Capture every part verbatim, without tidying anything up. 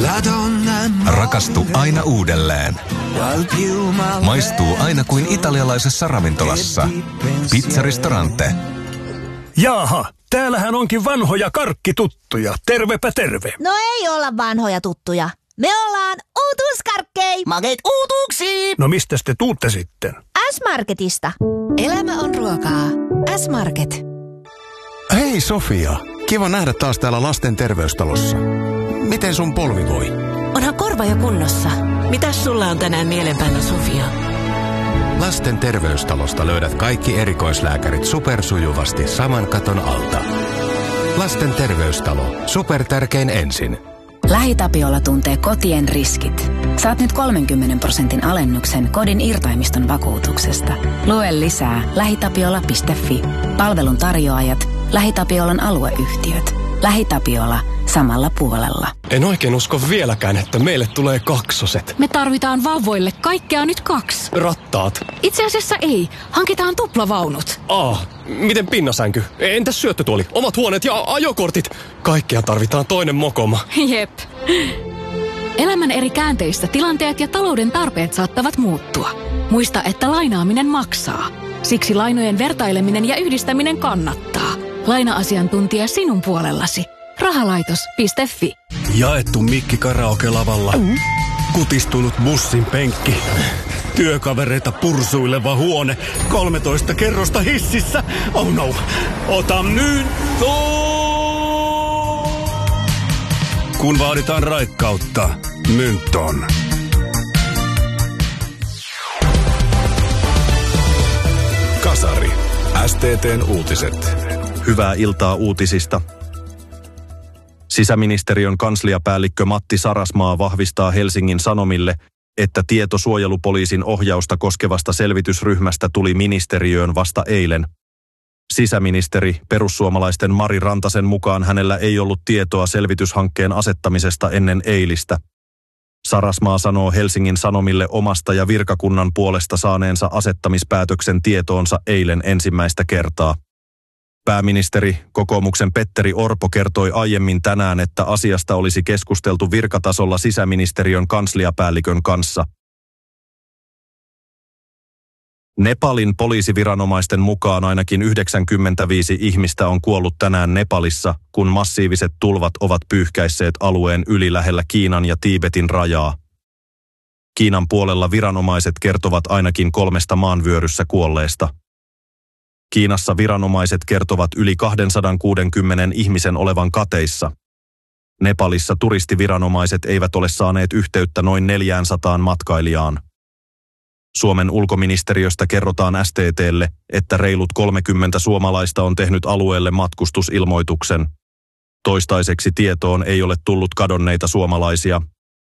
Rakastu aina uudelleen. Maistuu aina kuin italialaisessa ravintolassa. Pizzaristorante. Jaaha, täällähän onkin vanhoja karkkituttuja. Tervepä terve. No ei olla vanhoja tuttuja. Me ollaan uutuuskarkkei. Makeet uutuuksiin. No mistäs te tuutte sitten? S-Marketista. Elämä on ruokaa. S-Market. Hei Sofia, kiva nähdä taas täällä lasten terveystalossa. Miten sun polvi voi? Onhan korva jo kunnossa. Mitäs sulla on tänään mielen päällä, Sofia? Lasten terveystalosta löydät kaikki erikoislääkärit supersujuvasti saman katon alta. Lasten terveystalo. Supertärkein ensin. LähiTapiola tuntee kotien riskit. Saat nyt kolmenkymmenen prosentin alennuksen kodin irtaimiston vakuutuksesta. Lue lisää lähitapiola piste fi. Palvelun tarjoajat, LähiTapiolan alueyhtiöt. LähiTapiola samalla puolella. En oikein usko vieläkään, että meille tulee kaksoset. Me tarvitaan vauvoille kaikkea nyt kaksi. Rattaat. Itse asiassa ei. Hankitaan tuplavaunut. Ah, miten pinnasänky? Entäs syöttötuoli? Omat huoneet ja ajokortit? Kaikkea tarvitaan toinen mokoma. Jep. Elämän eri käänteistä tilanteet ja talouden tarpeet saattavat muuttua. Muista, että lainaaminen maksaa. Siksi lainojen vertaileminen ja yhdistäminen kannattaa. Laina-asiantuntija sinun puolellasi. Rahalaitos piste fi. Jaettu mikki karaoke-lavalla. Mm. Kutistunut bussin penkki. Työkavereita pursuileva huone. kolmetoista kerrosta hississä. Oh no. Ota myntto! Kun vaaditaan raikkautta, Mynton. Kasari. S T T:n uutiset. Hyvää iltaa uutisista. Sisäministeriön kansliapäällikkö Matti Sarasmaa vahvistaa Helsingin Sanomille, että tieto suojelupoliisin ohjausta koskevasta selvitysryhmästä tuli ministeriöön vasta eilen. Sisäministeri, perussuomalaisten Mari Rantasen mukaan hänellä ei ollut tietoa selvityshankkeen asettamisesta ennen eilistä. Sarasmaa sanoo Helsingin Sanomille omasta ja virkakunnan puolesta saaneensa asettamispäätöksen tietoonsa eilen ensimmäistä kertaa. Pääministeri, kokoomuksen Petteri Orpo kertoi aiemmin tänään, että asiasta olisi keskusteltu virkatasolla sisäministeriön kansliapäällikön kanssa. Nepalin poliisiviranomaisten mukaan ainakin yhdeksänkymmentäviisi ihmistä on kuollut tänään Nepalissa, kun massiiviset tulvat ovat pyyhkäisseet alueen yli lähellä Kiinan ja Tiibetin rajaa. Kiinan puolella viranomaiset kertovat ainakin kolmesta maanvyöryssä kuolleesta. Kiinassa viranomaiset kertovat yli kaksisataakuusikymmentä ihmisen olevan kateissa. Nepalissa turistiviranomaiset eivät ole saaneet yhteyttä noin neljäsataa matkailijaan. Suomen ulkoministeriöstä kerrotaan S T T:lle, että reilut kolmekymmentä suomalaista on tehnyt alueelle matkustusilmoituksen. Toistaiseksi tietoon ei ole tullut kadonneita suomalaisia.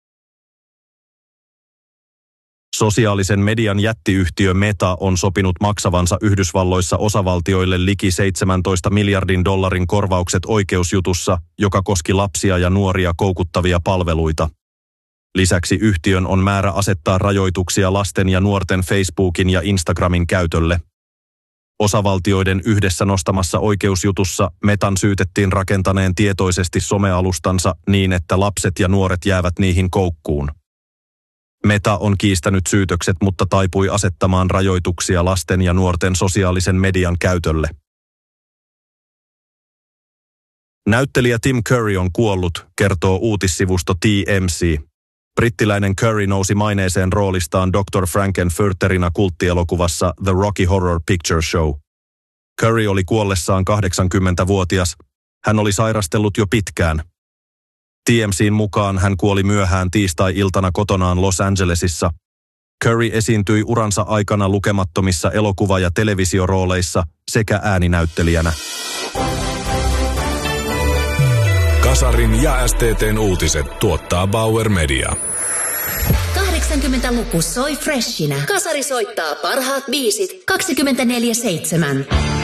Sosiaalisen median jättiyhtiö Meta on sopinut maksavansa Yhdysvalloissa osavaltioille liki seitsemäntoista miljardin dollarin korvaukset oikeusjutussa, joka koski lapsia ja nuoria koukuttavia palveluita. Lisäksi yhtiön on määrä asettaa rajoituksia lasten ja nuorten Facebookin ja Instagramin käytölle. Osavaltioiden yhdessä nostamassa oikeusjutussa Metan syytettiin rakentaneen tietoisesti somealustansa niin, että lapset ja nuoret jäävät niihin koukkuun. Meta on kiistänyt syytökset, mutta taipui asettamaan rajoituksia lasten ja nuorten sosiaalisen median käytölle. Näyttelijä Tim Curry on kuollut, kertoo uutissivusto T M C. Brittiläinen Curry nousi maineeseen roolistaan doktor Frankenfurterina kulttielokuvassa The Rocky Horror Picture Show. Curry oli kuollessaan kahdeksankymmentävuotias. Hän oli sairastellut jo pitkään. T M C:n mukaan hän kuoli myöhään tiistai-iltana kotonaan Los Angelesissa. Curry esiintyi uransa aikana lukemattomissa elokuva- ja televisiorooleissa sekä ääninäyttelijänä. Kasarin ja S T T:n uutiset tuottaa Bauer Media. kahdeksankymmentäluku soi freshinä. Kasari soittaa parhaat biisit kaksikymmentäneljä seitsemän.